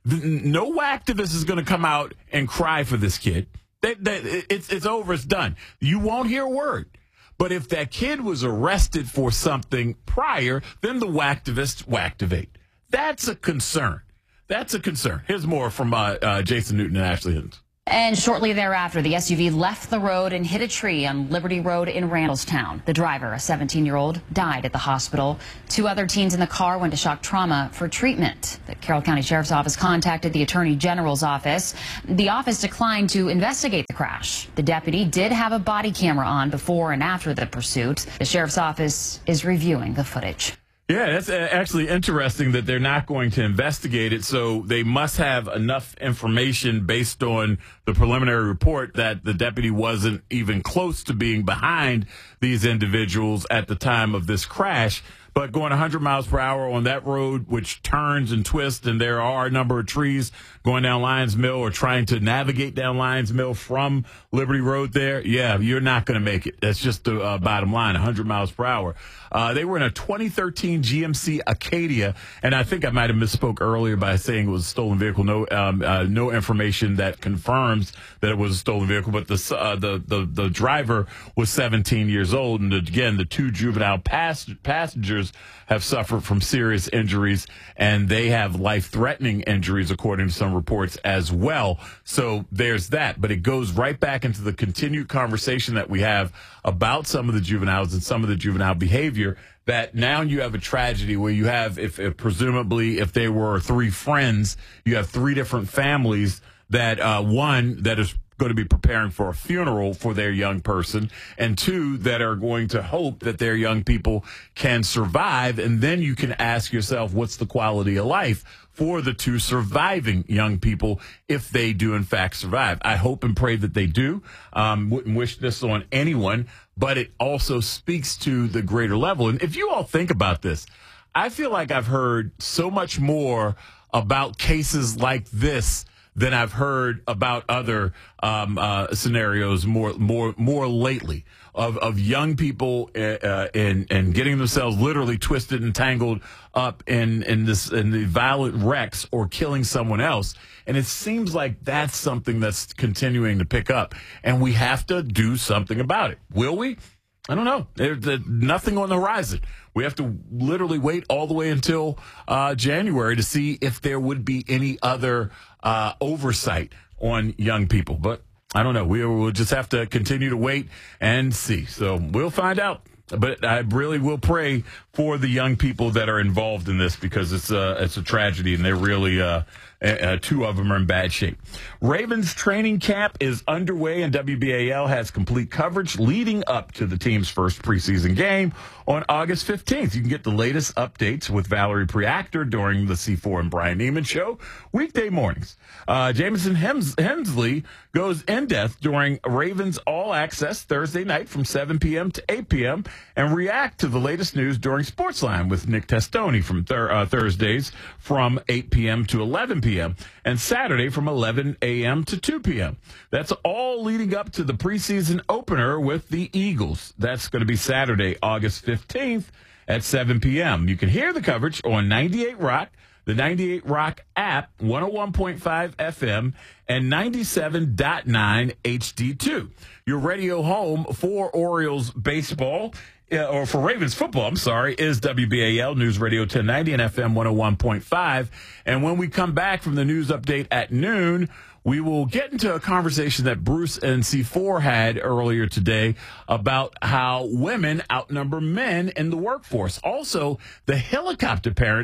no activist is going to come out and cry for this kid. They, they, it's, it's over. It's done. You won't hear a word. But if that kid was arrested for something prior, then the whacktivists whacktivate. That's a concern. That's a concern. Here's more from uh, uh, Jason Newton and Ashley Higgins. And shortly thereafter, the S U V left the road and hit a tree on Liberty Road in Randallstown. The driver, a seventeen-year-old, died at the hospital. Two other teens in the car went to shock trauma for treatment. The Carroll County Sheriff's Office contacted the Attorney General's office. The office declined to investigate the crash. The deputy did have a body camera on before and after the pursuit. The Sheriff's Office is reviewing the footage. Yeah, that's actually interesting that they're not going to investigate it. So they must have enough information based on the preliminary report that the deputy wasn't even close to being behind these individuals at the time of this crash. But going one hundred miles per hour on that road, which turns and twists, and there are a number of trees going down Lyons Mill or trying to navigate down Lyons Mill from Liberty Road there, yeah, you're not going to make it. That's just the uh, bottom line, one hundred miles per hour. Uh, they were in a twenty thirteen G M C Acadia, and I think I might have misspoke earlier by saying it was a stolen vehicle. No um, uh, no information that confirms that it was a stolen vehicle, but the, uh, the, the, the driver was seventeen years old, and again, the two juvenile pass- passengers have suffered from serious injuries, and they have life-threatening injuries, according to some reports as well. So there's that. But it goes right back into the continued conversation that we have about some of the juveniles and some of the juvenile behavior, that now you have a tragedy where you have, if, if presumably if they were three friends, you have three different families that, uh, one, that is going to be preparing for a funeral for their young person, and two, that are going to hope that their young people can survive. And then you can ask yourself, what's the quality of life for the two surviving young people if they do in fact survive? I hope and pray that they do. Um, wouldn't wish this on anyone, but it also speaks to the greater level. And if you all think about this, I feel like I've heard so much more about cases like this than I've heard about other um, uh, scenarios more, more, more lately of, of young people uh, and and getting themselves literally twisted and tangled up in in this in the violent wrecks or killing someone else. And it seems like that's something that's continuing to pick up, and we have to do something about it. Will we? I don't know. There's, there's nothing on the horizon. We have to literally wait all the way until uh, January to see if there would be any other uh, oversight on young people. But I don't know. We will just have to continue to wait and see. So we'll find out. But I really will pray for the young people that are involved in this, because it's a, it's a tragedy, and they're really, uh, uh, two of them are in bad shape. Ravens training camp is underway, and W B A L has complete coverage leading up to the team's first preseason game on August fifteenth. You can get the latest updates with Valerie Preactor during the C four and Brian Neiman show weekday mornings. Uh, Jameson Hems- Hensley goes in-depth during Ravens All Access Thursday night from seven p.m. to eight p.m. and react to the latest news during Sportsline with Nick Testoni from thir- uh, Thursdays from eight p.m. to eleven p.m. and Saturday from eleven a.m. to two p.m. That's all leading up to the preseason opener with the Eagles. That's going to be Saturday, August fifteenth at seven p.m. You can hear the coverage on ninety-eight Rock, the ninety-eight Rock app, one oh one point five F M, and ninety-seven point nine H D two. Your radio home for Orioles baseball, uh, or for Ravens football, I'm sorry, is W B A L News Radio ten ninety and F M one oh one point five. And when we come back from the news update at noon, we will get into a conversation that Bruce and C four had earlier today about how women outnumber men in the workforce. Also, the helicopter parents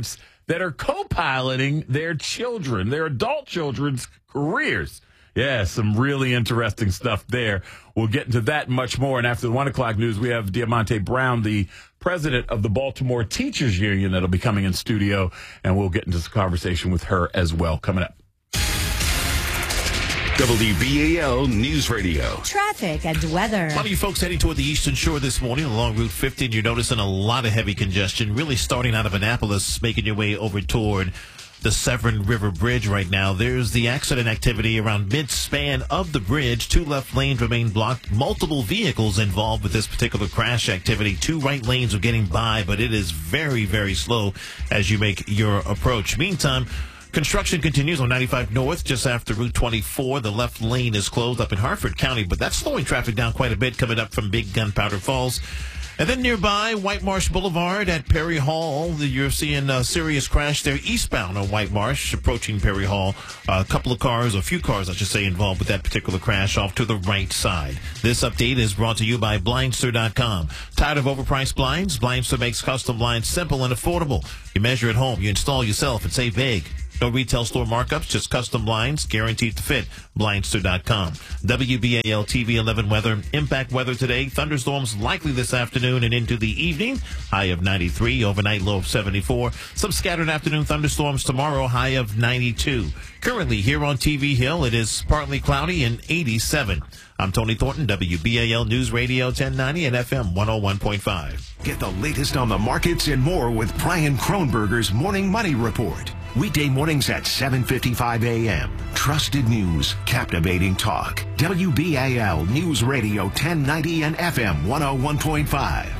that are co-piloting their children, their adult children's careers. Yeah, some really interesting stuff there. We'll get into that and much more. And after the one o'clock news, we have Diamante Brown, the president of the Baltimore Teachers Union, that'll be coming in studio, and we'll get into some conversation with her as well coming up. W B A L News Radio. Traffic and weather. A lot of you folks heading toward the Eastern Shore this morning along Route fifty, and you're noticing a lot of heavy congestion, really starting out of Annapolis, making your way over toward the Severn River Bridge right now. There's the accident activity around mid-span of the bridge. Two left lanes remain blocked. Multiple vehicles involved with this particular crash activity. Two right lanes are getting by, but it is very, very slow as you make your approach. Meantime, construction continues on ninety-five North just after Route twenty-four. The left lane is closed up in Harford County, but that's slowing traffic down quite a bit coming up from Big Gunpowder Falls. And then nearby, White Marsh Boulevard at Perry Hall, you're seeing a serious crash there eastbound on White Marsh, approaching Perry Hall. A couple of cars, or a few cars, I should say, involved with that particular crash off to the right side. This update is brought to you by Blindster dot com. Tired of overpriced blinds? Blindster makes custom blinds simple and affordable. You measure at home, you install yourself, and save big. No retail store markups, just custom blinds, guaranteed to fit. Blindster dot com. W B A L T V eleven weather. Impact weather today. Thunderstorms likely this afternoon and into the evening. High of ninety-three. Overnight low of seventy-four. Some scattered afternoon thunderstorms tomorrow. High of ninety-two. Currently here on T V Hill, it is partly cloudy and eighty-seven. I'm Tony Thornton, W B A L News Radio ten ninety and F M one oh one point five. Get the latest on the markets and more with Brian Kronberger's Morning Money Report. Weekday mornings at seven fifty-five a m Trusted news, captivating talk. W B A L News Radio ten ninety and F M one oh one point five.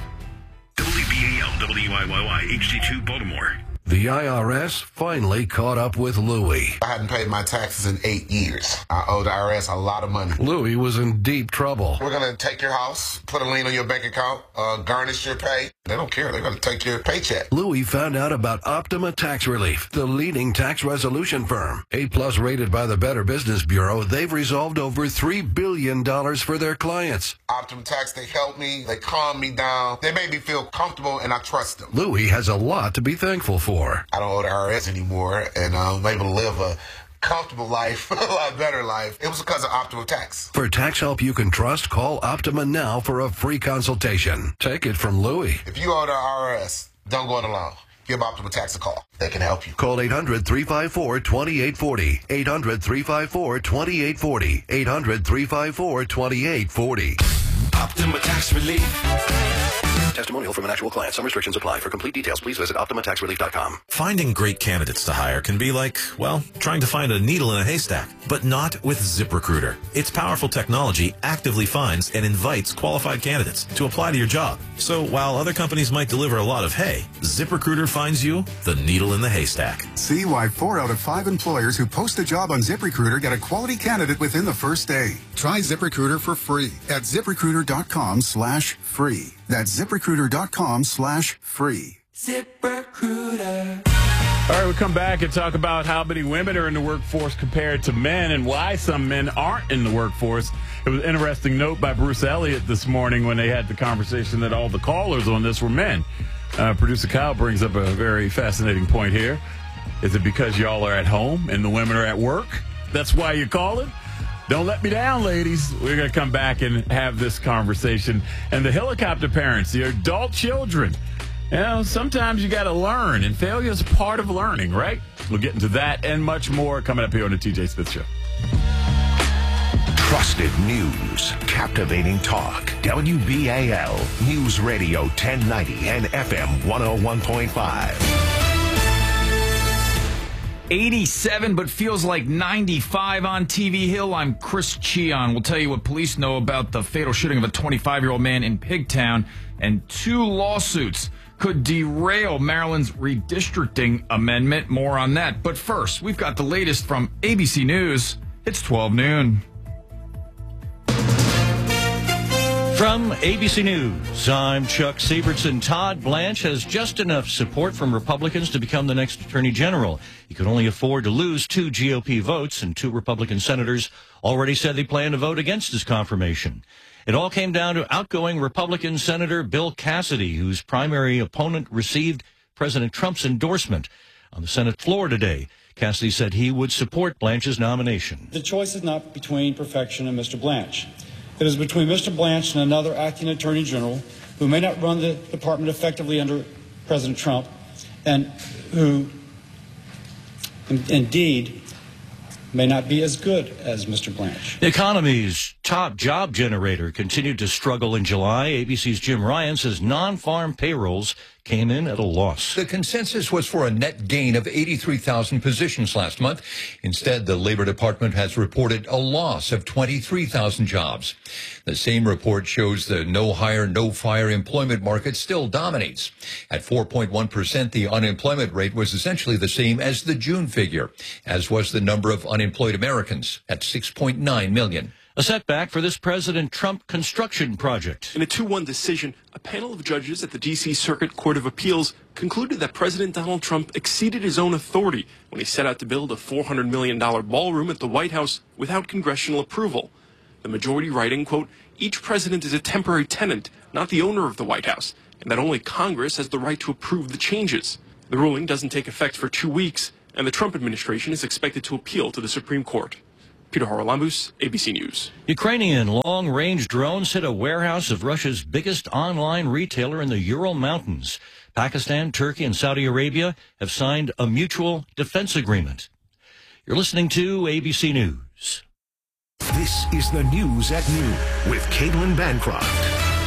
W B A L W I Y Y H D two Baltimore. The I R S finally caught up with Louie. I hadn't paid my taxes in eight years. I owe the I R S a lot of money. Louie was in deep trouble. We're going to take your house, put a lien on your bank account, uh, garnish your pay. They don't care. They're going to take your paycheck. Louie found out about Optima Tax Relief, the leading tax resolution firm. A-plus rated by the Better Business Bureau, they've resolved over three billion dollars for their clients. Optima Tax, they helped me. They calmed me down. They made me feel comfortable, and I trust them. Louie has a lot to be thankful for. I don't owe the I R S anymore, and I'm able to live a comfortable life, a lot better life. It was because of Optima Tax. For tax help you can trust, call Optima now for a free consultation. Take it from Louie. If you owe the I R S, don't go it alone. Give Optima Tax a call. They can help you. Call eight hundred, three five four, two eight four zero. eight hundred, three five four, two eight four zero. eight hundred, three five four, two eight four zero. Optima Tax Relief. Testimonial from an actual client. Some restrictions apply. For complete details, please visit Optima Tax Relief dot com. Finding great candidates to hire can be like, well, trying to find a needle in a haystack, but not with ZipRecruiter. Its powerful technology actively finds and invites qualified candidates to apply to your job. So while other companies might deliver a lot of hay, ZipRecruiter finds you the needle in the haystack. See why four out of five employers who post a job on ZipRecruiter get a quality candidate within the first day. Try ZipRecruiter for free at ZipRecruiter dot com slash free. That's ZipRecruiter dot com slash free. ZipRecruiter. All right, we'll come back and talk about how many women are in the workforce compared to men and why some men aren't in the workforce. It was an interesting note by Bruce Elliott this morning when they had the conversation that all the callers on this were men. Uh, producer Kyle brings up a very fascinating point here. Is it because y'all are at home and the women are at work? That's why you call it? Don't let me down, ladies. We're going to come back and have this conversation. And the helicopter parents, the adult children, you know, sometimes you got to learn, and failure is part of learning, right? We'll get into that and much more coming up here on the T J Smith Show. Trusted news, captivating talk. W B A L News Radio ten ninety and F M one oh one point five. eighty-seven, but feels like ninety-five on T V Hill. I'm Chris Cheon. We'll tell you what police know about the fatal shooting of a twenty-five-year-old man in Pigtown, and two lawsuits could derail Maryland's redistricting amendment. More on that. But first, we've got the latest from A B C News. It's twelve noon. From A B C News, I'm Chuck Sievertson. Todd Blanche has just enough support from Republicans to become the next Attorney General. He could only afford to lose two G O P votes, and two Republican senators already said they plan to vote against his confirmation. It all came down to outgoing Republican Senator Bill Cassidy, whose primary opponent received President Trump's endorsement. on the Senate floor today. Cassidy said he would support Blanche's nomination. The choice is not between perfection and Mister Blanche. It is between Mister Blanche and another acting attorney general who may not run the department effectively under President Trump and who in- indeed may not be as good as Mister Blanche. The economy's top job generator continued to struggle in July. A B C's Jim Ryan says non-farm payrolls came in at a loss. The consensus was for a net gain of eighty-three thousand positions last month. Instead, the Labor Department has reported a loss of twenty-three thousand jobs. The same report shows the no hire, no fire employment market still dominates. At four point one percent, the unemployment rate was essentially the same as the June figure, as was the number of unemployed Americans at six point nine million. A setback for this President Trump construction project. In a two one decision, a panel of judges at the D C Circuit Court of Appeals concluded that President Donald Trump exceeded his own authority when he set out to build a four hundred million dollars ballroom at the White House without congressional approval. The majority writing, quote, each president is a temporary tenant, not the owner of the White House, and that only Congress has the right to approve the changes. The ruling doesn't take effect for two weeks, and the Trump administration is expected to appeal to the Supreme Court. Peter Haralambous, A B C News. Ukrainian long-range drones hit a warehouse of Russia's biggest online retailer in the Ural Mountains. Pakistan, Turkey, and Saudi Arabia have signed a mutual defense agreement. You're listening to A B C News. This is the News at Noon with Caitlin Bancroft.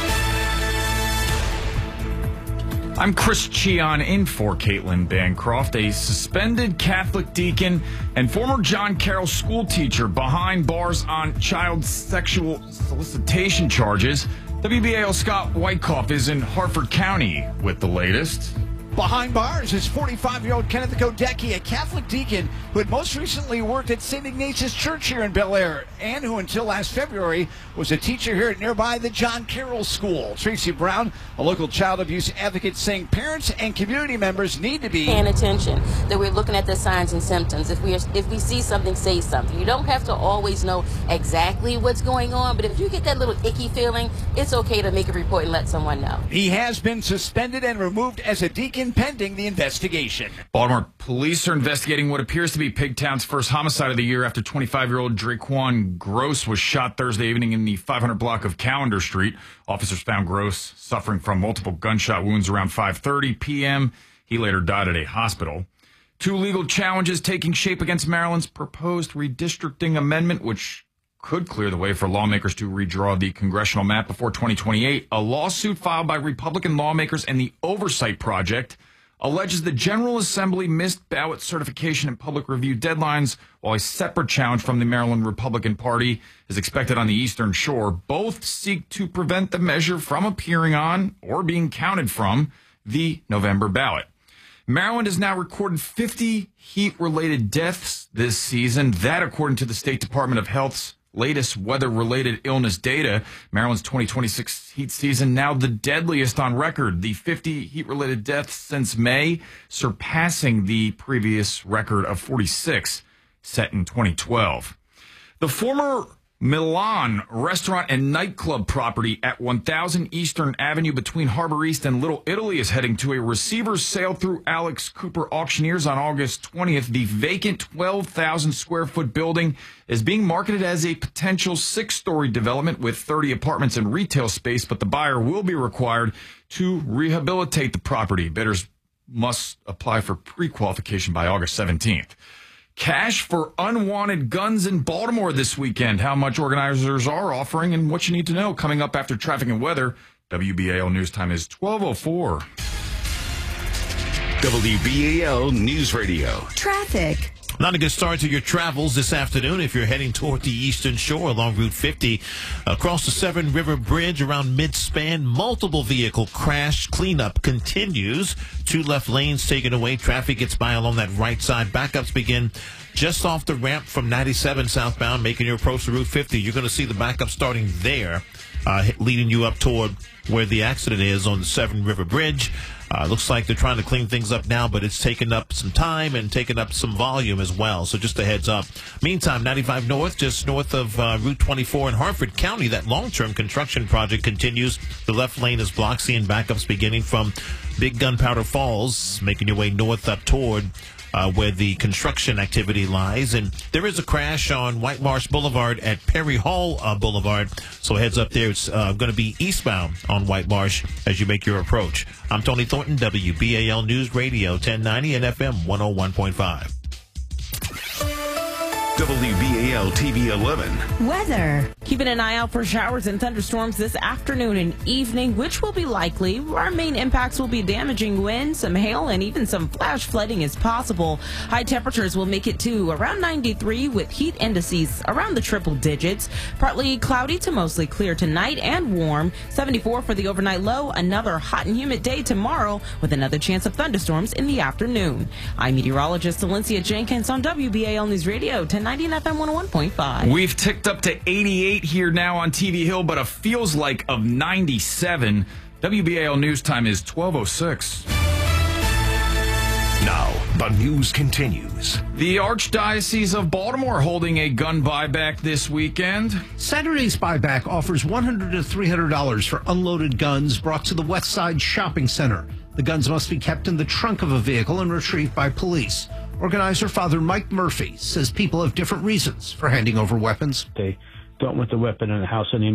I'm Chris Cheon in for Caitlin Bancroft, a suspended Catholic deacon and former John Carroll school teacher behind bars on child sexual solicitation charges. W B A L Scott Wyckoff is in Harford County with the latest. Behind bars is forty-five-year-old Kenneth Godecki, a Catholic deacon who had most recently worked at Saint Ignatius Church here in Bel Air and who until last February was a teacher here at nearby the John Carroll School. Tracy Brown, a local child abuse advocate, saying parents and community members need to be paying attention, that we're looking at the signs and symptoms. If we are, if we see something, say something. You don't have to always know exactly what's going on, but if you get that little icky feeling, it's okay to make a report and let someone know. He has been suspended and removed as a deacon pending the investigation. Baltimore police are investigating what appears to be Pigtown's first homicide of the year after twenty-five-year-old Draquan Gross was shot Thursday evening in the five hundred block of Callender Street. Officers found Gross suffering from multiple gunshot wounds around five thirty p.m. He later died at a hospital. Two legal challenges taking shape against Maryland's proposed redistricting amendment, which could clear the way for lawmakers to redraw the congressional map before twenty twenty-eight. A lawsuit filed by Republican lawmakers and the Oversight Project alleges the General Assembly missed ballot certification and public review deadlines, while a separate challenge from the Maryland Republican Party is expected on the Eastern Shore. Both seek to prevent the measure from appearing on or being counted from the November ballot. Maryland has now recorded fifty heat-related deaths this season. That, according to the State Department of Health's latest weather-related illness data. Maryland's twenty twenty-six heat season now the deadliest on record. The fifty heat-related deaths since May, surpassing the previous record of forty-six set in twenty twelve. The former Milan restaurant and nightclub property at one thousand Eastern Avenue between Harbor East and Little Italy is heading to a receiver's sale through Alex Cooper Auctioneers on August twentieth. The vacant twelve thousand square foot building is being marketed as a potential six-story development with thirty apartments and retail space, but the buyer will be required to rehabilitate the property. Bidders must apply for pre-qualification by August seventeenth. Cash for unwanted guns in Baltimore this weekend. How much organizers are offering and what you need to know coming up after traffic and weather. W B A L News Time is twelve oh four. W B A L News Radio. Traffic. Not a good start to your travels this afternoon if you're heading toward the Eastern Shore along Route fifty. Across the Severn River Bridge around mid-span, multiple vehicle crash cleanup continues. Two left lanes taken away. Traffic gets by along that right side. Backups begin just off the ramp from ninety-seven southbound, making your approach to Route fifty. You're going to see the backup starting there, uh, leading you up toward where the accident is on the Severn River Bridge. Uh, looks like they're trying to clean things up now, but it's taken up some time and taken up some volume as well. So just a heads up. Meantime, ninety-five North, just north of uh, Route twenty-four in Harford County, that long-term construction project continues. The left lane is blocked, seeing backups beginning from Big Gunpowder Falls, making your way north up toward uh, where the construction activity lies. And there is a crash on White Marsh Boulevard at Perry Hall uh, Boulevard. So heads up there. It's uh, going to be eastbound on White Marsh as you make your approach. I'm Tony Thornton, W B A L News Radio ten ninety and F M one oh one point five. W B A L T V eleven. Weather. Keeping an eye out for showers and thunderstorms this afternoon and evening, which will be likely. Our main impacts will be damaging winds, some hail, and even some flash flooding is possible. High temperatures will make it to around ninety-three with heat indices around the triple digits. Partly cloudy to mostly clear tonight and warm. seventy-four for the overnight low. Another hot and humid day tomorrow with another chance of thunderstorms in the afternoon. I'm meteorologist Valencia Jenkins on W B A L News Radio ten ninety and F M one oh one point five. We've ticked up to eighty-eight here now on T V Hill, but it feels like of ninety-seven. W B A L News Time is twelve oh six. Now, the news continues. The Archdiocese of Baltimore holding a gun buyback this weekend. Saturday's buyback offers one hundred dollars to three hundred dollars for unloaded guns brought to the West Side Shopping Center. The guns must be kept in the trunk of a vehicle and retrieved by police. Organizer Father Mike Murphy says people have different reasons for handing over weapons. They don't want the weapon in the house anymore.